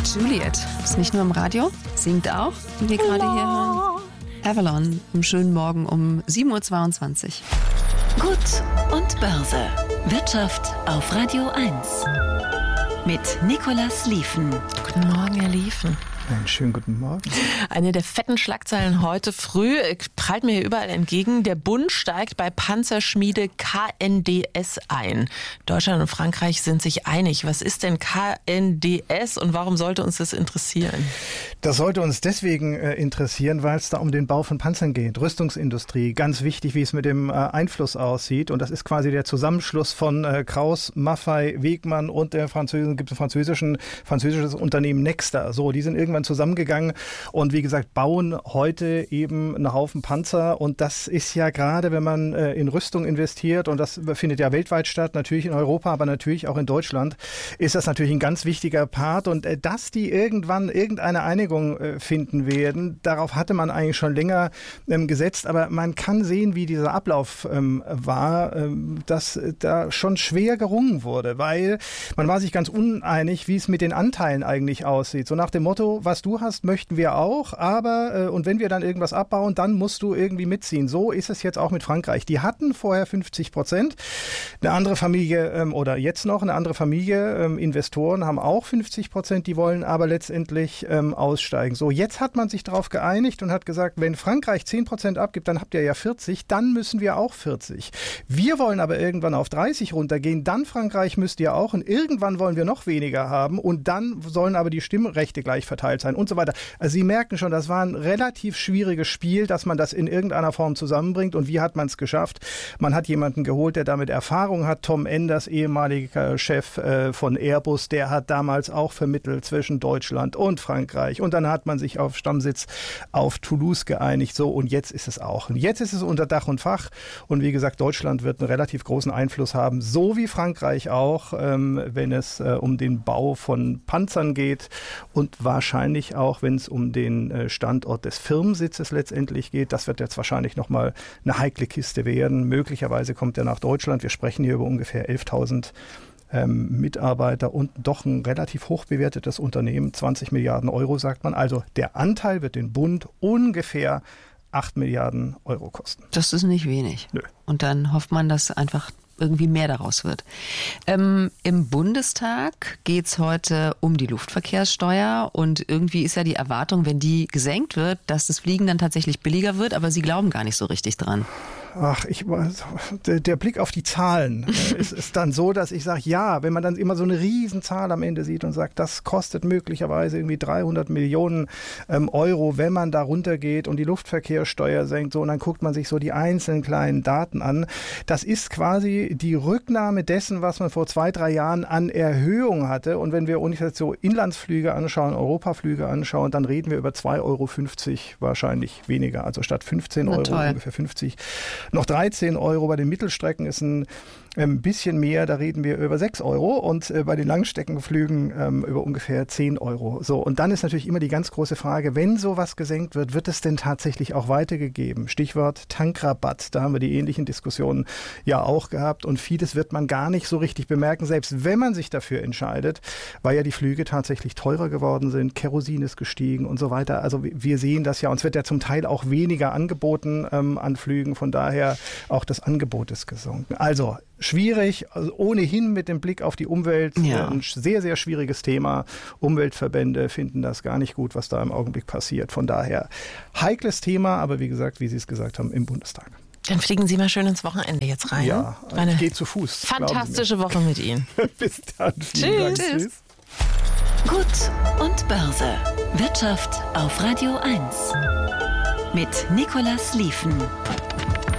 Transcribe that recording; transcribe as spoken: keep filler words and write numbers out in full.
Juliet ist nicht nur im Radio, singt auch, wie wir gerade hier hören. Avalon, im schönen Morgen um sieben Uhr zweiundzwanzig. Gut und Börse. Wirtschaft auf Radio eins. Mit Nicolas Lieven. Guten Morgen, Herr Lieven. Einen schönen guten Morgen. Eine der fetten Schlagzeilen heute früh prallt mir hier überall entgegen. Der Bund steigt bei Panzerschmiede K N D S ein. Deutschland und Frankreich sind sich einig. Was ist denn K N D S und warum sollte uns das interessieren? Das sollte uns deswegen äh, interessieren, weil es da um den Bau von Panzern geht. Rüstungsindustrie, ganz wichtig, wie es mit dem äh, Einfluss aussieht. Und das ist quasi der Zusammenschluss von äh, Krauss, Maffei, Wegmann und der französischen, gibt es ein französischen, französisches Unternehmen Nexter. So, die sind irgendwann zusammengegangen und wie gesagt, bauen heute eben einen Haufen Panzer. Und das ist ja gerade, wenn man äh, in Rüstung investiert, und das findet ja weltweit statt, natürlich in Europa, aber natürlich auch in Deutschland, ist das natürlich ein ganz wichtiger Part. Und äh, dass die irgendwann irgendeine Einigung finden werden. Darauf hatte man eigentlich schon länger ähm, gesetzt, aber man kann sehen, wie dieser Ablauf ähm, war, ähm, dass äh, da schon schwer gerungen wurde, weil man war sich ganz uneinig, wie es mit den Anteilen eigentlich aussieht. So nach dem Motto, was du hast, möchten wir auch, aber äh, und wenn wir dann irgendwas abbauen, dann musst du irgendwie mitziehen. So ist es jetzt auch mit Frankreich. Die hatten vorher fünfzig Prozent. Eine andere Familie ähm, oder jetzt noch eine andere Familie, ähm, Investoren haben auch fünfzig Prozent, die wollen aber letztendlich ähm, aus Steigen. So, jetzt hat man sich darauf geeinigt und hat gesagt, wenn Frankreich zehn Prozent abgibt, dann habt ihr ja vierzig, dann müssen wir auch vierzig. Wir wollen aber irgendwann auf dreißig runtergehen, dann Frankreich müsst ihr auch und irgendwann wollen wir noch weniger haben und dann sollen aber die Stimmrechte gleich verteilt sein und so weiter. Also Sie merken schon, das war ein relativ schwieriges Spiel, dass man das in irgendeiner Form zusammenbringt und wie hat man es geschafft? Man hat jemanden geholt, der damit Erfahrung hat, Tom Enders, ehemaliger Chef äh, von Airbus, der hat damals auch vermittelt zwischen Deutschland und Frankreich und Und dann hat man sich auf Stammsitz auf Toulouse geeinigt. So, und jetzt ist es auch. Und jetzt ist es unter Dach und Fach. Und wie gesagt, Deutschland wird einen relativ großen Einfluss haben, so wie Frankreich auch, ähm, wenn es äh, um den Bau von Panzern geht. Und wahrscheinlich auch, wenn es um den äh, Standort des Firmensitzes letztendlich geht. Das wird jetzt wahrscheinlich nochmal eine heikle Kiste werden. Möglicherweise kommt er nach Deutschland. Wir sprechen hier über ungefähr elftausend Ähm, Mitarbeiter und doch ein relativ hoch bewertetes Unternehmen, zwanzig Milliarden Euro sagt man. Also der Anteil wird den Bund ungefähr acht Milliarden Euro kosten. Das ist nicht wenig. Nö. Und dann hofft man, dass einfach irgendwie mehr daraus wird. Ähm, Im Bundestag geht es heute um die Luftverkehrssteuer und irgendwie ist ja die Erwartung, wenn die gesenkt wird, dass das Fliegen dann tatsächlich billiger wird, aber Sie glauben gar nicht so richtig dran. Ach, ich, der, der Blick auf die Zahlen äh, ist, ist dann so, dass ich sage, ja, wenn man dann immer so eine Riesenzahl am Ende sieht und sagt, das kostet möglicherweise irgendwie dreihundert Millionen ähm, Euro, wenn man da runtergeht und die Luftverkehrssteuer senkt, so, und dann guckt man sich so die einzelnen kleinen Daten an. Das ist quasi die Rücknahme dessen, was man vor zwei, drei Jahren an Erhöhung hatte. Und wenn wir uns jetzt so Inlandsflüge anschauen, Europaflüge anschauen, dann reden wir über zwei Euro fünfzig wahrscheinlich weniger. Also statt fünfzehn Euro ungefähr fünfzig. Noch dreizehn Euro bei den Mittelstrecken ist ein ein bisschen mehr, da reden wir über sechs Euro und äh, bei den Langstreckenflügen ähm, über ungefähr zehn Euro. So, und dann ist natürlich immer die ganz große Frage, wenn sowas gesenkt wird, wird es denn tatsächlich auch weitergegeben? Stichwort Tankrabatt, da haben wir die ähnlichen Diskussionen ja auch gehabt und vieles wird man gar nicht so richtig bemerken, selbst wenn man sich dafür entscheidet, weil ja die Flüge tatsächlich teurer geworden sind, Kerosin ist gestiegen und so weiter. Also wir sehen das ja und es wird ja zum Teil auch weniger angeboten ähm, an Flügen, von daher auch das Angebot ist gesunken. Also schwierig, also ohnehin mit dem Blick auf die Umwelt, ja. Ein sehr, sehr schwieriges Thema. Umweltverbände finden das gar nicht gut, was da im Augenblick passiert. Von daher heikles Thema, aber wie gesagt, wie Sie es gesagt haben, im Bundestag. Dann fliegen Sie mal schön ins Wochenende jetzt rein. Ja, Meine ich gehe zu Fuß. Fantastische Woche mit Ihnen. Bis dann. Tschüss. Dank. Tschüss. Gut und Börse. Wirtschaft auf Radio eins. Mit Nicolas Lieven.